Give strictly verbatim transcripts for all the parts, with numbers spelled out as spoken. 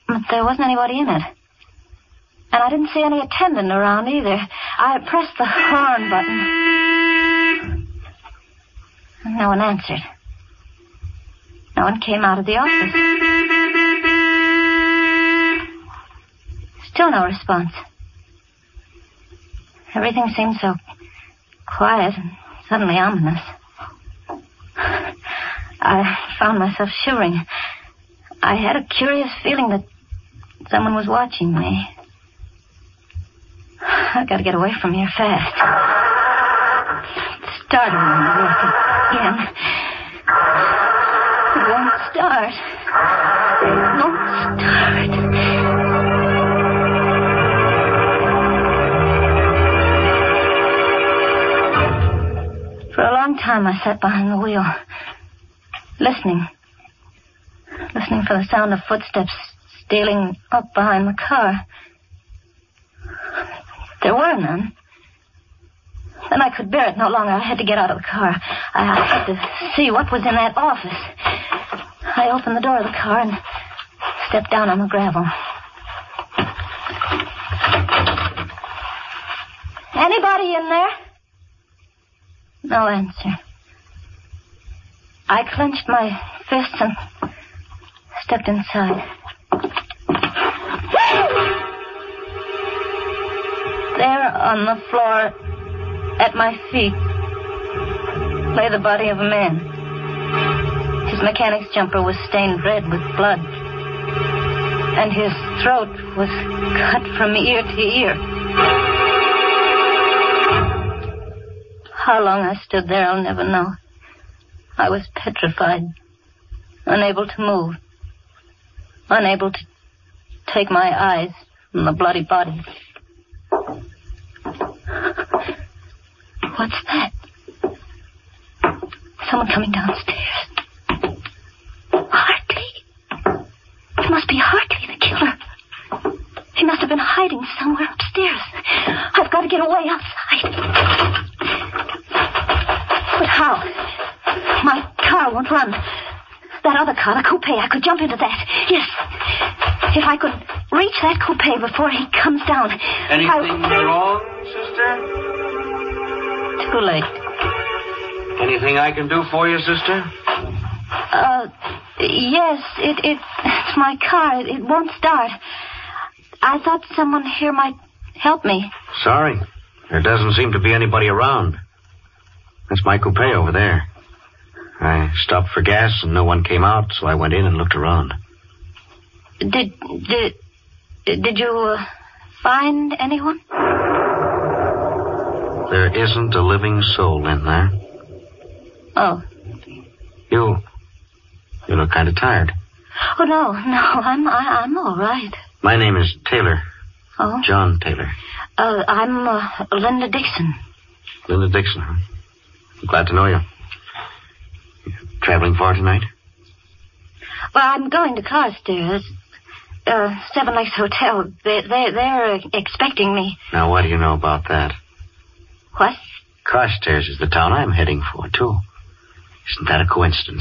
But there wasn't anybody in it. And I didn't see any attendant around either. I pressed the horn button. And no one answered. No one came out of the office. Still no response. Everything seemed so quiet and suddenly ominous. I found myself shivering. I had a curious feeling that someone was watching me. I've got to get away from here fast. It started on the work again. It won't start. It won't start. For a long time I sat behind the wheel, listening. Listening for the sound of footsteps stealing up behind the car. There were none. Then I could bear it no longer. I had to get out of the car. I had to see what was in that office. I opened the door of the car and stepped down on the gravel. Anybody in there? No answer. I clenched my fists and stepped inside. There on the floor at my feet lay the body of a man. His mechanic's jumper was stained red with blood, and his throat was cut from ear to ear. How long I stood there, I'll never know. I was petrified, unable to move, unable to take my eyes from the bloody body. What's that? Someone coming downstairs. Hartley. It must be Hartley, the killer. He must have been hiding somewhere upstairs. I've got to get away outside. But how? My car won't run. That other car, the coupe, I could jump into that. Yes. If I could reach that coupe before he comes down. Anything I... wrong, sister? Too late. Anything I can do for you, sister? Uh, yes, it, it, it's my car. It, it won't start. I thought someone here might help me. Sorry. There doesn't seem to be anybody around. That's my coupe over there. I stopped for gas and no one came out, so I went in and looked around. Did, did, did you uh, find anyone? There isn't a living soul in there. Oh. You, you look kind of tired. Oh, no, no, I'm, I, I'm all right. My name is Taylor. Oh? John Taylor. Uh, I'm uh, Linda Dixon. Linda Dixon, huh? I'm glad to know you. You traveling far tonight? Well, I'm going to Carstairs. Uh, Seven Lakes Hotel. They, they, they're expecting me. Now, what do you know about that? What? Carstairs is the town I'm heading for, too. Isn't that a coincidence?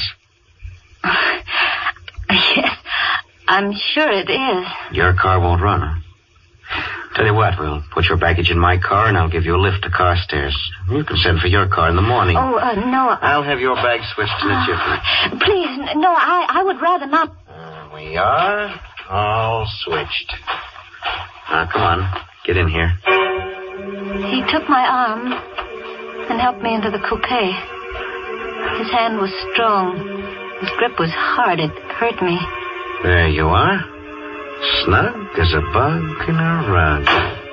Yes, I'm sure it is. Your car won't run, huh? Tell you what, we'll put your baggage in my car and I'll give you a lift to Carstairs. You can send for your car in the morning. Oh, uh, no. Uh, I'll have your bag switched to the uh, jiffy. Please, no, I, I would rather not. Uh, we are all switched. Now, come on. Get in here. He took my arm and helped me into the coupe. His hand was strong. His grip was hard. It hurt me. There you are. Snug as a bug in a rug.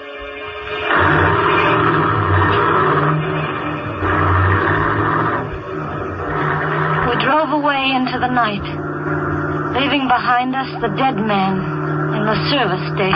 We drove away into the night, leaving behind us the dead man in the service station.